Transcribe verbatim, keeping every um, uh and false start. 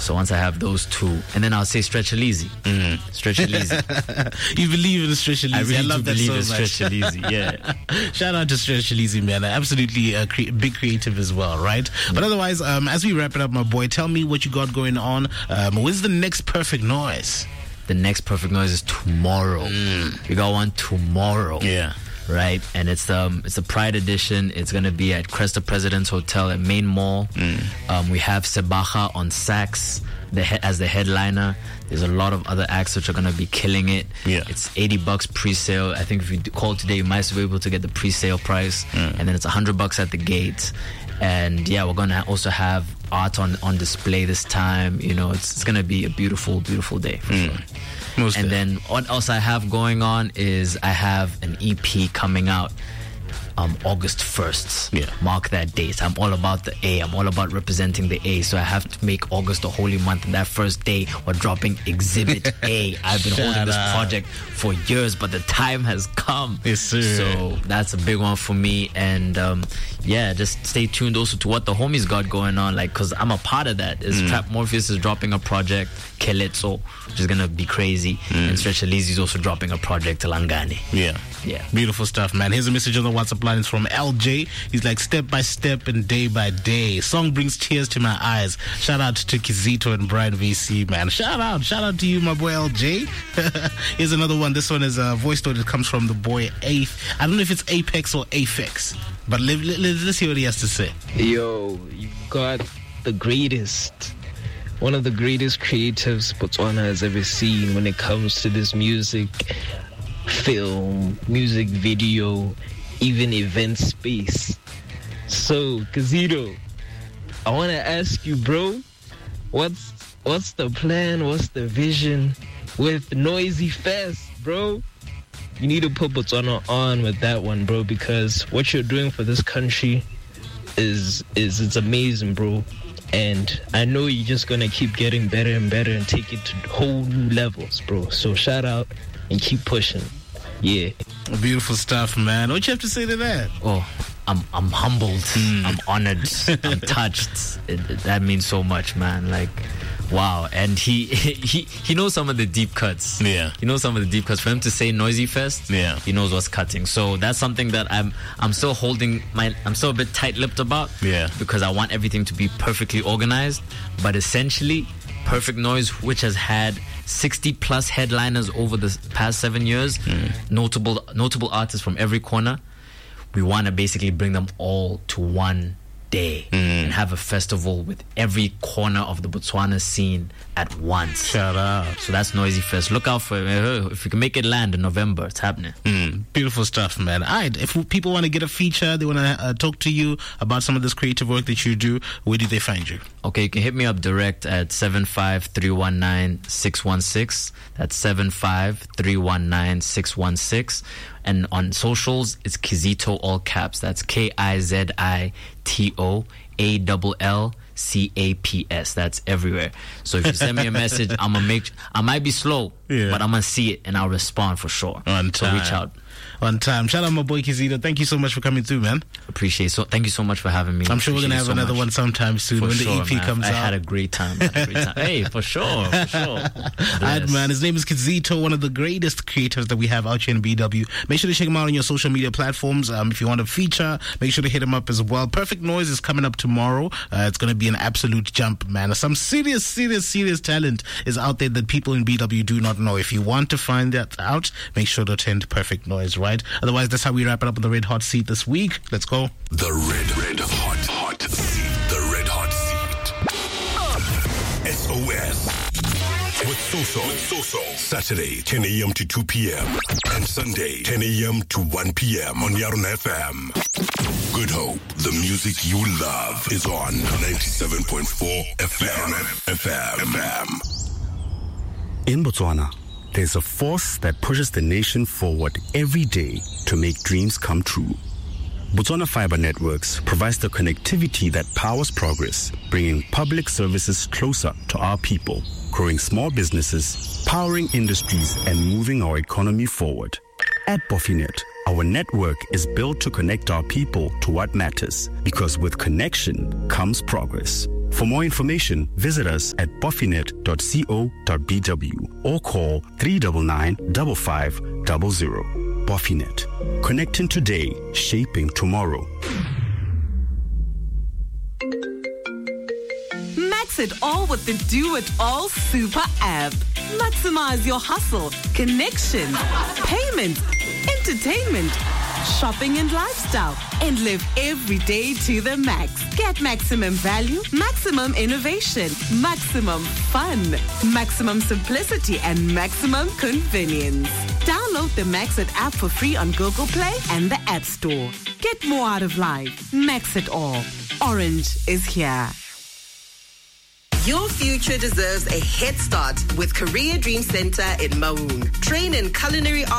So once I have those two, and then I'll say Stretch Alizi. Mm. Stretch Alizi. You believe in Stretch Alizi? I really I love do that believe so in much. Stretch Alizi, yeah. Shout out to Stretch Alizi, man. Absolutely a cre- big creative as well, right? Yeah. But otherwise, um, as we wrap it up, my boy, tell me what you got going on. Um, when's the next Perfect Noise? The next Perfect Noise is tomorrow. Mm. We got one tomorrow. Yeah. Right, and it's um it's a Pride edition. It's gonna be at Cresta President's Hotel at Main Mall. Mm. Um, we have Sebacha on sax the he- as the headliner. There's a lot of other acts which are gonna be killing it. Yeah. It's eighty bucks pre-sale. I think if you call today, you might be able to get the pre-sale price, mm. and then it's a hundred bucks at the gate. And yeah, we're gonna also have art on on display this time. You know, it's it's gonna be a beautiful, beautiful day for mm. sure. Most and then what else I have going on is I have an E P coming out um, August first. Yeah. Mark that date. I'm all about the A. I'm all about representing the A. So I have to make August a holy month. And that first day, we're dropping Exhibit A. I've been Shut holding this up. project for years, but the time has come. Yes, sir. So that's a big one for me. And um, yeah, just stay tuned also to what the homies got going on. Like, because I'm a part of that. Is mm. Trap Morpheus is dropping a project, Keletso, which is going to be crazy. Mm. And Stretch Alizi is also dropping a project, Langani. Yeah. Yeah. Beautiful stuff, man. Here's a message on the WhatsApp line. It's from L J. He's like, step by step and day by day. Song brings tears to my eyes. Shout out to Kizito and Brian V C, man. Shout out. Shout out to you, my boy L J. Here's another one. This one is a voice note that comes from the boy A. I don't know if it's Apex or Aphex, but let, let, let's hear what he has to say. Yo, you got the greatest. One of the greatest creatives Botswana has ever seen when it comes to this music, film, music video, even event space. So, Kizito, I want to ask you, bro, what's what's the plan? What's the vision with Noisy Fest, bro? You need to put Botswana on with that one, bro, because what you're doing for this country is is it's amazing, bro. And I know you're just gonna keep getting better and better and take it to whole new levels, bro. So shout out and keep pushing. Yeah. Beautiful stuff, man. What you have to say to that? Oh, I'm I'm humbled. Mm. I'm honored. I'm touched. It, it, that means so much, man. Like, wow. And he he he knows some of the deep cuts. Yeah. He knows some of the deep cuts. For him to say Noisy Fest, yeah, he knows what's cutting. So that's something that I'm I'm still holding my I'm still a bit tight-lipped about. Yeah. Because I want everything to be perfectly organized. But essentially, Perfect Noise, which has had sixty plus headliners over the past seven years, mm. notable notable artists from every corner. We want to basically bring them all to one day mm. and have a festival with every corner of the Botswana scene at once. Shout out. So that's Noisy Fest. Look out for it. If we can make it land in November, it's happening. Mm. Beautiful stuff, man. All right. If people want to get a feature, they want to uh, talk to you about some of this creative work that you do, where do they find you? Okay, you can hit me up direct at seven five three one nine six one six. That's seven five three one nine six one six. And on socials, it's Kizito, all caps. That's K I Z I T O A L L C A P S. That's everywhere. So if you send me a message, I'm gonna make. I might be slow, yeah. but I'm gonna see it and I'll respond for sure. On time. So reach out. On time. Shout out my boy Kizito. Thank you so much for coming through, man. Appreciate so. Thank you so much for having me. I'm sure Appreciate we're gonna have so another much. one sometime soon for when sure, the E P man. comes I out. I had a great time. I had a great time. Hey, for sure, for sure. All right, man. His name is Kizito, one of the greatest creators that we have out here in B W. Make sure to check him out on your social media platforms. Um, if you want a feature, make sure to hit him up as well. Perfect Noise is coming up tomorrow. Uh, it's gonna be an absolute jump, man. Some serious, serious, serious talent is out there that people in B W do not know. If you want to find that out, make sure to attend Perfect Noise, right? Otherwise, that's how we wrap it up on the Red Hot Seat this week. Let's go. The Red, Red Hot, Hot Seat. The Red Hot Seat. S O S. With Soso. With Soso. Saturday, ten a.m. to two p.m. And Sunday, ten a.m. to one p.m. on Yarona F M. Good Hope. The music you love is on ninety-seven point four F M. F M. F M. In Botswana, there's a force that pushes the nation forward every day to make dreams come true. Botswana Fiber Networks provides the connectivity that powers progress, bringing public services closer to our people, growing small businesses, powering industries, and moving our economy forward. At Bofinet, our network is built to connect our people to what matters, because with connection comes progress. For more information, visit us at boffinet dot co dot b w or call three nine nine, five five zero zero. Boffinet. Connecting today, shaping tomorrow. Max it all with the Do It All Super app. Maximize your hustle, connections, payments, entertainment, shopping and lifestyle, and live every day to the max. Get maximum value, maximum innovation, maximum fun, maximum simplicity, and maximum convenience. Download the Max It app for free on Google Play and the App Store. Get more out of life. Max it all. Orange is here. Your future deserves a head start with Career Dream Center in Maun. Train in culinary